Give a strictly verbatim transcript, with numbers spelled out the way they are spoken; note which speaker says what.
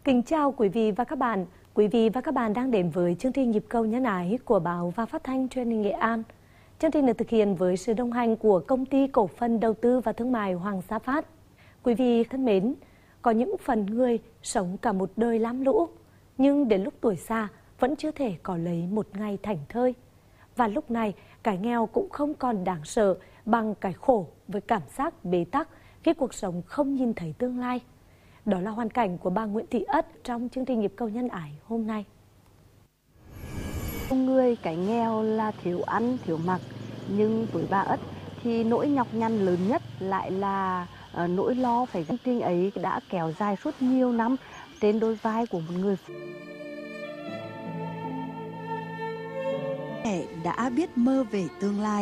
Speaker 1: Kính chào quý vị và các bạn. Quý vị và các bạn đang đến với chương trình Nhịp cầu nhân ái của báo và phát thanh truyền hình Nghệ An. Chương trình được thực hiện với sự đồng hành của Công ty Cổ phần Đầu tư và Thương mại Hoàng Sa Phát. Quý vị thân mến, có những phần người sống cả một đời lam lũ, nhưng đến lúc tuổi già vẫn chưa thể có lấy một ngày thảnh thơi. Và lúc này, cái nghèo cũng không còn đáng sợ bằng cái khổ với cảm giác bế tắc khi cuộc sống không nhìn thấy tương lai. Đó là hoàn cảnh của bà Nguyễn Thị Ất trong chương trình Nhịp cầu nhân ái hôm nay.
Speaker 2: Người cái nghèo là thiếu ăn, thiếu mặc, nhưng với bà Ất thì nỗi nhọc nhằn lớn nhất lại là uh, nỗi lo phải gánh trình ấy đã kéo dài suốt nhiều năm trên đôi vai của một người.
Speaker 3: Mẹ đã biết mơ về tương lai.